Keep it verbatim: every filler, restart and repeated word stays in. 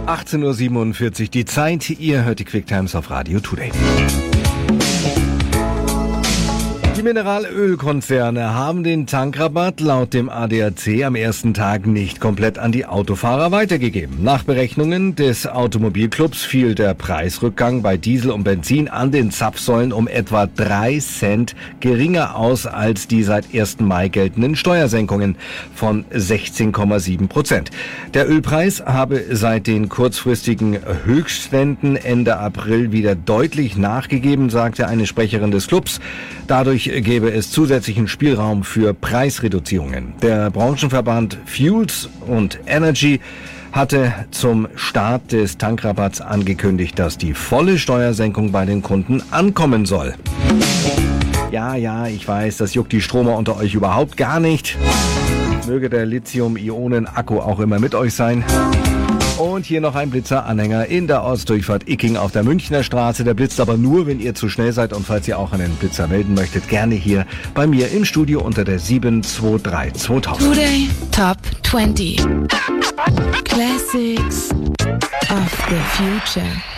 achtzehn Uhr siebenundvierzig die Zeit. Ihr hört die Quick Times auf Radio Today. Die Mineralölkonzerne haben den Tankrabatt laut dem A D A C am ersten Tag nicht komplett an die Autofahrer weitergegeben. Nach Berechnungen des Automobilclubs fiel der Preisrückgang bei Diesel und Benzin an den Zapfsäulen um etwa drei Cent geringer aus als die seit ersten Mai geltenden Steuersenkungen von sechzehn Komma sieben Prozent. Der Ölpreis habe seit den kurzfristigen Höchstständen Ende April wieder deutlich nachgegeben, sagte eine Sprecherin des Clubs. Dadurch gäbe es zusätzlichen Spielraum für Preisreduzierungen. Der Branchenverband Fuels und Energy hatte zum Start des Tankrabatts angekündigt, dass die volle Steuersenkung bei den Kunden ankommen soll. Ja, ja, ich weiß, das juckt die Stromer unter euch überhaupt gar nicht. Möge der Lithium-Ionen-Akku auch immer mit euch sein. Und hier noch ein Blitzer-Anhänger in der Ortsdurchfahrt Icking auf der Münchner Straße. Der blitzt aber nur, wenn ihr zu schnell seid. Und falls ihr auch einen Blitzer melden möchtet, gerne hier bei mir im Studio unter der sieben zwei drei zweitausend. Today Top zwanzig Classics of the Future.